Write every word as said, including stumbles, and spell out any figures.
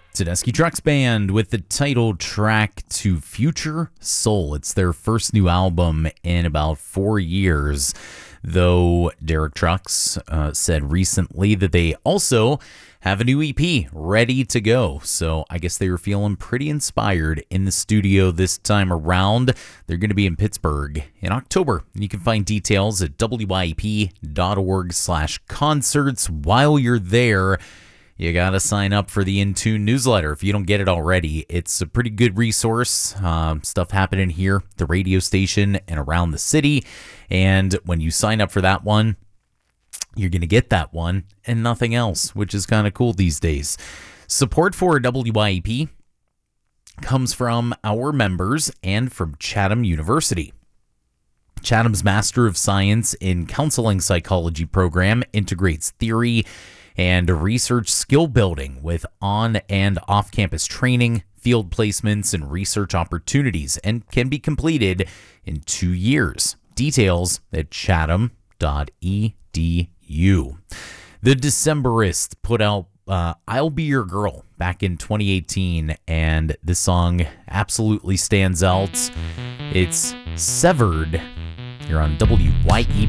Tedeschi Trucks Band with the title track to Future Soul. It's their first new album in about four years, though Derek Trucks uh, said recently that they also have a new E P ready to go. So I guess they were feeling pretty inspired in the studio this time around. They're going to be in Pittsburgh in October. You can find details at W Y E P dot org slash concerts. While you're there, you got to sign up for the In Tune newsletter if you don't get it already. It's a pretty good resource. Um, stuff happening here, the radio station, and around the city. And when you sign up for that one, you're going to get that one and nothing else, which is kind of cool these days. Support for W Y E P comes from our members and from Chatham University. Chatham's Master of Science in Counseling Psychology program integrates theory and research skill building with on and off-campus training, field placements, and research opportunities, and can be completed in two years. Details at chatham dot e d u. The Decemberists put out uh, I'll Be Your Girl back in twenty eighteen, and this song absolutely stands out. It's Severed. You're on W Y E